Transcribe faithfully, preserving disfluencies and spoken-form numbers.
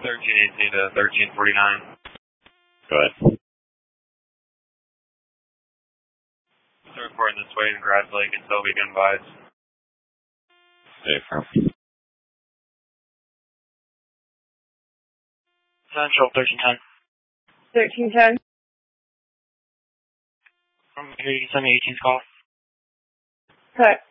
thirteen eighteen to thirteen forty-nine. Go ahead. Still reporting this way in Grass Lake until we can advise. Okay, firm. Central, thirteen ten. thirteen ten. From here, you can send me eighteen's call. Correct.